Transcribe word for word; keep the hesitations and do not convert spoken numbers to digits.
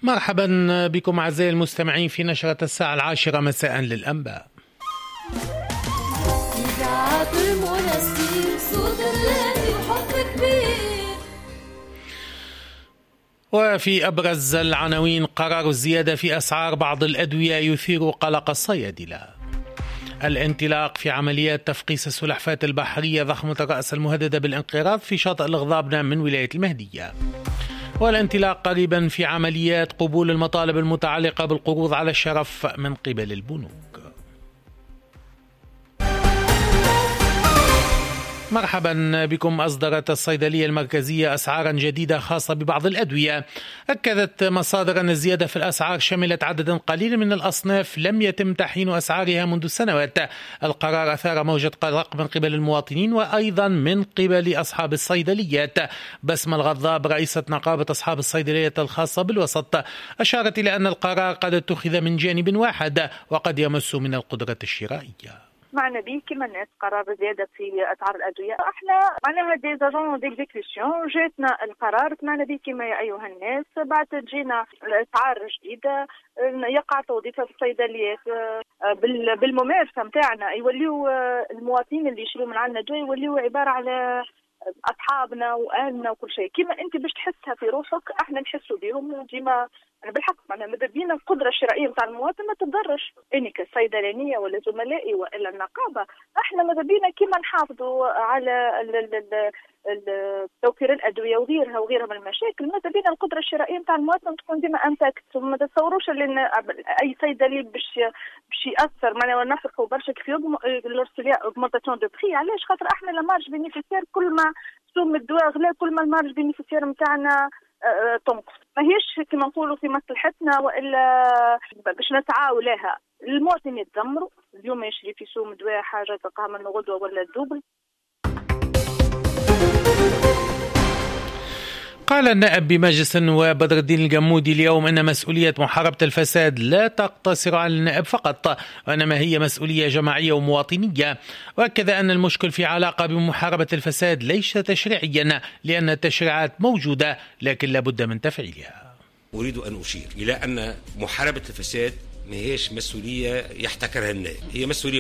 مرحبا بكم أعزائي المستمعين في نشرة الساعة العاشرة مساء للأنباء. وفي أبرز العناوين: قرار الزيادة في أسعار بعض الأدوية يثير قلق الصيادلة. الانطلاق في عمليات تفقيس السلحفاة البحرية ضخمة الرأس المهددة بالانقراض في شاطئ الغضابنة من ولاية المهدية. والانطلاق قريبا في عمليات قبول المطالب المتعلقة بالقروض على الشرف من قبل البنوك. مرحبا بكم. أصدرت الصيدلية المركزية أسعارا جديدة خاصة ببعض الأدوية. أكدت مصادر أن الزيادة في الأسعار شملت عددا قليلا من الأصناف لم يتم تحيين أسعارها منذ سنوات. القرار أثار موجة قلق من قبل المواطنين وأيضا من قبل أصحاب الصيدليات. بسمة الغضاب رئيسة نقابة أصحاب الصيدليات الخاصة بالوسط أشارت إلى أن القرار قد اتخذ من جانب واحد وقد يمس من القدرة الشرائية. معنا به كما الناس قرار زيادة في أسعار الأدوية، احنا معناها دي زاجون ديكزيكسيون جاتنا القرار معنا به كما يا أيها الناس. بعد تجينا الأسعار الجديدة يقع توظيفها في الصيدليات بالممارسة متاعنا، يوليو المواطنين اللي يشروا من عندنا دواء يوليو عبارة على أصحابنا وأهلنا وكل شيء. كما أنت باش تحسها في روحك احنا نحسوا بهم وديما أنا بالحق معناها ماذا بينا القدرة الشرائية نتاع المواطن ما تتضرش. إني كصيدلانية ولا زملائي وإلا النقابة احنا ماذا بينا كيما نحافظوا على توفير الأدوية وغيرها وغيرها من المشاكل. ماذا بينا القدرة الشرائية نتاع المواطن تكون ديما انتاكت. وما تتصوروش لأن أي صيدلي باش باش يأثر معناها نفرحوا برشا كيف اوغمونتاسيون دو بري. علاش؟ خاطر احنا المارج بينيفيسير كل ما سوم الدواء غلا كل ما المارج بينيفيسير نتاعنا تنقص. ماهيش كما نقولوا في مصلحتنا والا باش نسعاو لها. المواطن يتذمروا اليوم يشري في سوم دواء حاجه تلقاها من غدوه ولا الدوبل. قال النائب بمجلس النواب بدر الدين الجمودي اليوم أن مسؤولية محاربة الفساد لا تقتصر على النائب فقط وإنما هي مسؤولية جماعية ومواطنية. وأكد أن المشكل في علاقة بمحاربة الفساد ليس تشريعيا لأن التشريعات موجودة لكن لابد من تفعيلها. أريد أن أشير إلى أن محاربة الفساد ما هيش مسؤولية يحتكرها النائب، هي مسؤولية